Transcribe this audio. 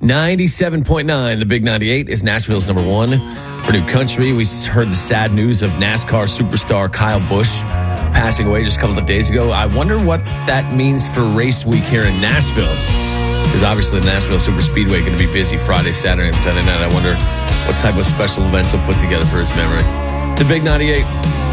97.9, the Big 98 is Nashville's number one for new country. We heard the sad news of NASCAR superstar Kyle Busch passing away just a couple of days ago. I wonder what that means for race week here in Nashville. Because obviously the Nashville Super Speedway going to be busy Friday, Saturday, and Sunday night. I wonder what type of special events they'll put together for his memory. It's the Big 98.